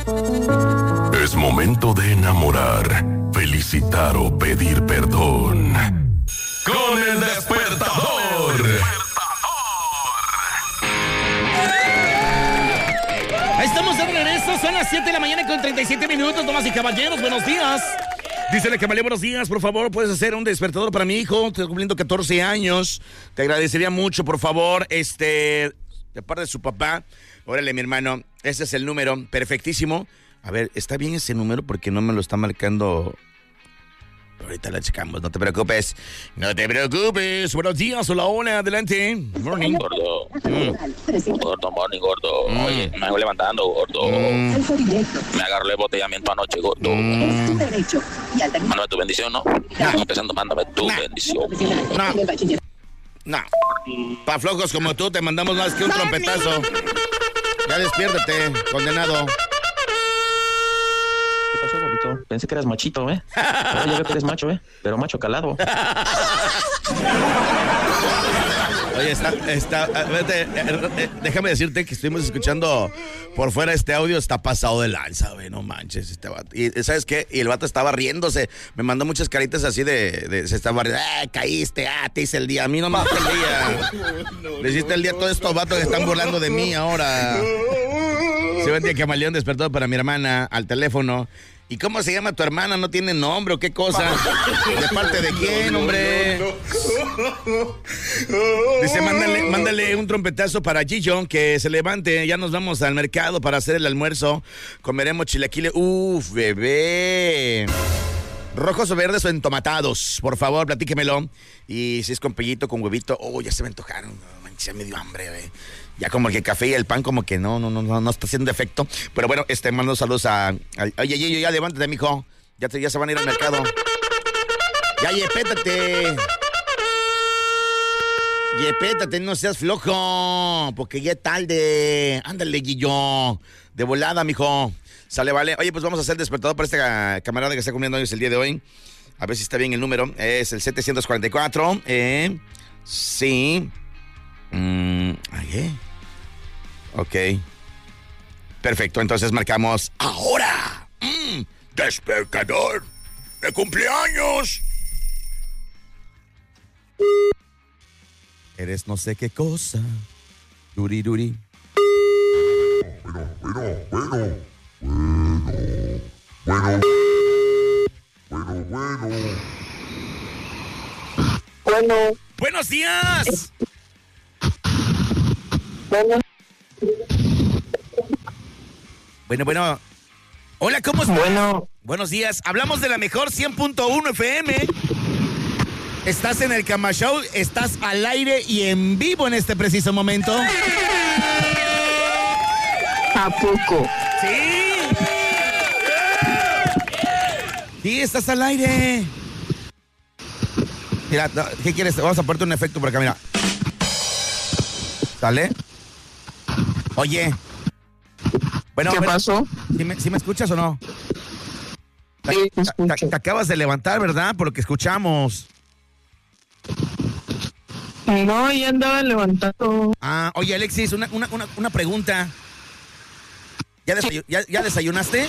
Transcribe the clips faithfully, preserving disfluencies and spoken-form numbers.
Es momento de enamorar, felicitar o pedir perdón. Con el despertador. Estamos de regreso, son las siete de la mañana con treinta y siete minutos, damas y caballeros, buenos días. Dícele que buenos días, por favor, puedes hacer un despertador para mi hijo, estoy cumpliendo catorce años, te agradecería mucho, por favor, este, de parte de su papá. Órale, mi hermano, ese es el número, perfectísimo. A ver, ¿está bien ese número? Porque no me lo está marcando. Ahorita la checamos, no te preocupes. No te preocupes. Buenos días, hola, hola, adelante. Morning. Gordo. Mm. Gordo, morning, gordo. Mm. Oye, me voy levantando, gordo. Mm. Me agarró el botellamiento anoche, gordo. Mm. Mándame tu bendición, ¿no? No. Empezando, mándame tu No. bendición. No. No. Pa' flojos como tú te mandamos más que un trompetazo. Ya despiértate, condenado. ¿Qué pasó, gordito? Pensé que eras machito, ¿eh? Ahora ya veo que eres macho, ¿eh? Pero macho calado. Oye, está, está, vete, eh, eh, déjame decirte que estuvimos escuchando por fuera este audio, está pasado de lanza, güey, no manches, este vato. Y ¿sabes qué? Y el vato estaba riéndose, me mandó muchas caritas así de, de se estaba riendo, ah, caíste, ah, te hice el día, a mí no me hice el día. Le hiciste el día a todos estos vatos que están burlando de mí ahora. Se ve un día Camaleón despertó para mi hermana al teléfono. ¿Y cómo se llama tu hermana? ¿No tiene nombre o qué cosa? ¿De parte de quién, hombre? Dice, mándale, mándale un trompetazo para Gillo, que se levante. Ya nos vamos al mercado para hacer el almuerzo. Comeremos chilaquiles. Uf, bebé. ¿Rojos o verdes o entomatados? Por favor, platíquemelo. Y si es con pollito, con huevito. Oh, ya se me antojaron. Ya me dio hambre, güey. Ya como que el café y el pan como que no, no, no, no, no está haciendo efecto. Pero bueno, este, mando saludos a... a oye, oye, ya levántate, mijo. Ya, te, ya se van a ir al mercado. Ya, yepétate. Yepétate, no seas flojo. Porque ya es tarde. Ándale, Guillo. De volada, mijo. Sale, vale. Oye, pues vamos a hacer el despertador para esta camarada que está cumpliendo años el día de hoy. A ver si está bien el número. Es el setecientos cuarenta y cuatro. Eh, sí. Mm, ¿qué? Ok. Perfecto, entonces marcamos ahora. Mm, despertador de cumpleaños. Eres no sé qué cosa. Duri, duri. Bueno, bueno, bueno. Bueno. Bueno. Bueno, bueno. Bueno, ¡Buenos días! bueno, Bueno, bueno. Hola, ¿cómo estás? bueno, Buenos días. Hablamos de la mejor cien punto uno F M. Estás en el Cama Show, estás al aire y en vivo en este preciso momento. ¿a poco? Sí. Sí, estás al aire. Mira, no, ¿qué quieres? Vamos a ponerte un efecto por acá, mira. ¿Sale? Oye. Bueno, ¿Qué bueno, pasó? ¿sí me, sí me escuchas o no? Te, Sí, te te- escucho. te acabas de levantar, ¿verdad? Por lo que escuchamos. No, ya andaba levantado. Ah, oye, Alexis, una, una, una, una pregunta. ¿Ya, desayu- ya, ¿Ya desayunaste?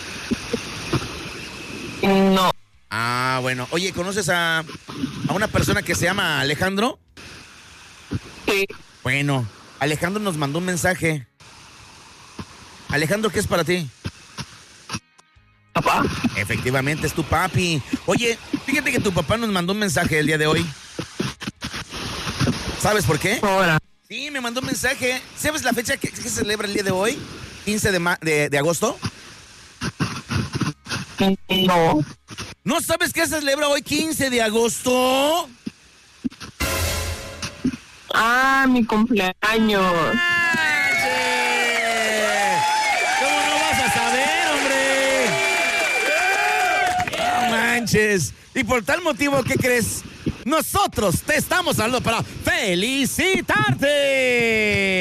No, Ah, bueno. Oye, ¿conoces a, a una persona que se llama Alejandro? sí, Bueno, Alejandro nos mandó un mensaje. Alejandro, ¿qué es para ti? papá. Efectivamente, es tu papi. Oye, fíjate que tu papá nos mandó un mensaje el día de hoy. ¿Sabes por qué? Ahora, Sí, me mandó un mensaje. ¿Sabes la fecha que, que se celebra el día de hoy? quince de, ma- de, de agosto. no, ¿No sabes qué se celebra hoy quince de agosto? ah, mi cumpleaños. ¡Manches! ¿Cómo no vas a saber, hombre? No manches. Y por tal motivo, ¿qué crees? Nosotros te estamos hablando para felicitarte.